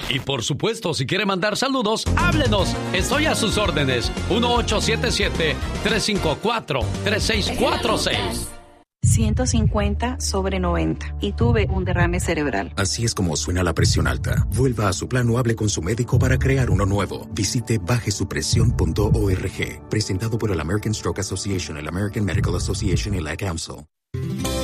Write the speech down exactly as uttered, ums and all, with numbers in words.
Y por supuesto, si quiere mandar saludos, háblenos. Estoy a sus órdenes. uno ocho siete siete, tres cinco cuatro, tres seis cuatro seis. ciento cincuenta sobre noventa y tuve un derrame cerebral. Así es como suena la presión alta. Vuelva a su plan o hable con su médico para crear uno nuevo. Visite baje su presión punto org. Presentado por el American Stroke Association, el American Medical Association y la Council.